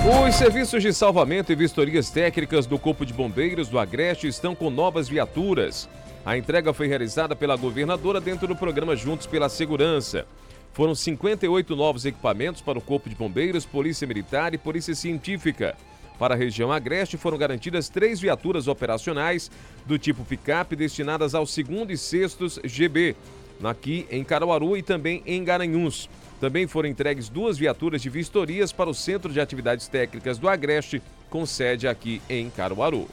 Os serviços de salvamento e vistorias técnicas do Corpo de Bombeiros do Agreste estão com novas viaturas. A entrega foi realizada pela governadora dentro do programa Juntos pela Segurança. Foram 58 novos equipamentos para o Corpo de Bombeiros, Polícia Militar e Polícia Científica. Para a região Agreste foram garantidas 3 viaturas operacionais do tipo picape destinadas ao 2º e 6º GB, aqui em Caruaru e também em Garanhuns. Também foram entregues 2 viaturas de vistorias para o Centro de Atividades Técnicas do Agreste, com sede aqui em Caruaru.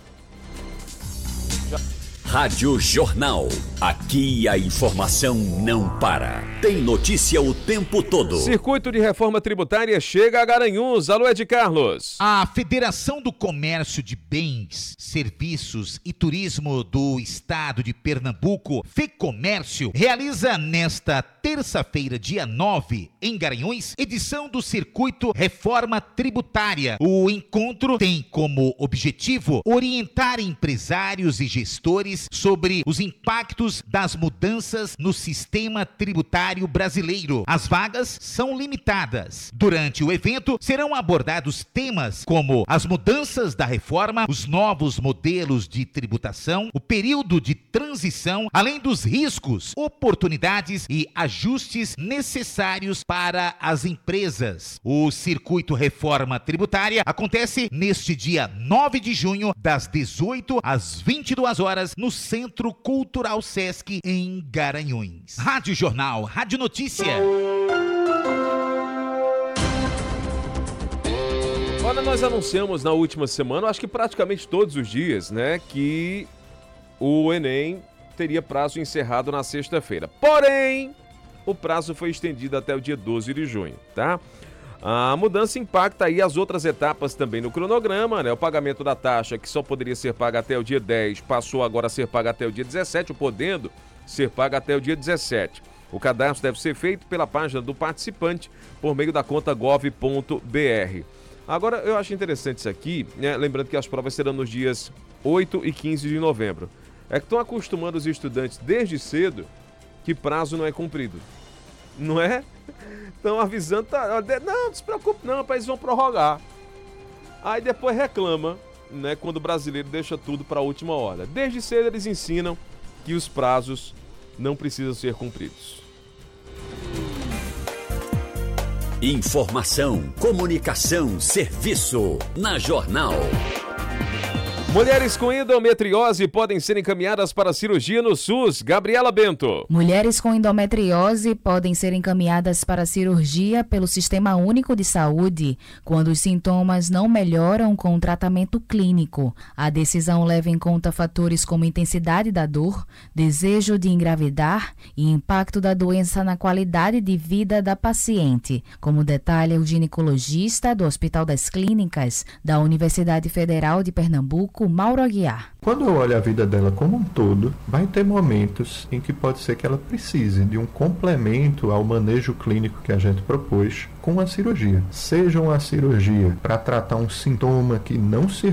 Rádio Jornal. Aqui a informação não para. Tem notícia o tempo todo. Circuito de Reforma Tributária chega a Garanhuns. Alô, Ed Carlos. A Federação do Comércio de Bens, Serviços e Turismo do Estado de Pernambuco, FEComércio, realiza nesta terça-feira, dia 9, em Garanhuns, edição do Circuito Reforma Tributária. O encontro tem como objetivo orientar empresários e gestores sobre os impactos das mudanças no sistema tributário brasileiro. As vagas são limitadas. Durante o evento, serão abordados temas como as mudanças da reforma, os novos modelos de tributação, o período de transição, além dos riscos, oportunidades e ajustes necessários para as empresas. O Circuito Reforma Tributária acontece neste dia 9 de junho, das 18 às 22 horas, no Centro Cultural Sesc, em Garanhuns. Rádio Jornal, Rádio Notícia. Olha, nós anunciamos na última semana, acho que praticamente todos os dias, né, que o Enem teria prazo encerrado na sexta-feira. Porém, o prazo foi estendido até o dia 12 de junho, tá? A mudança impacta aí as outras etapas também no cronograma, né? O pagamento da taxa, que só poderia ser paga até o dia 10, passou agora a ser paga até o dia 17, podendo ser paga até o dia 17. O cadastro deve ser feito pela página do participante por meio da conta gov.br. Agora, eu acho interessante isso aqui, né? Lembrando que as provas serão nos dias 8 e 15 de novembro. É que estão acostumando os estudantes desde cedo que prazo não é cumprido. Não é? Estão avisando, não se preocupe não, eles vão prorrogar. Aí depois reclama, né, quando o brasileiro deixa tudo para a última hora. Desde cedo eles ensinam que os prazos não precisam ser cumpridos. Informação, comunicação, serviço. Na Jornal. Mulheres com endometriose podem ser encaminhadas para cirurgia no SUS. Gabriela Bento. Mulheres com endometriose podem ser encaminhadas para cirurgia pelo Sistema Único de Saúde quando os sintomas não melhoram com o tratamento clínico. A decisão leva em conta fatores como intensidade da dor, desejo de engravidar e impacto da doença na qualidade de vida da paciente, como detalha o ginecologista do Hospital das Clínicas da Universidade Federal de Pernambuco, Mauro Aguiar. Quando eu olho a vida dela como um todo, vai ter momentos em que pode ser que ela precise de um complemento ao manejo clínico que a gente propôs com a cirurgia. Seja uma cirurgia para tratar um sintoma que não se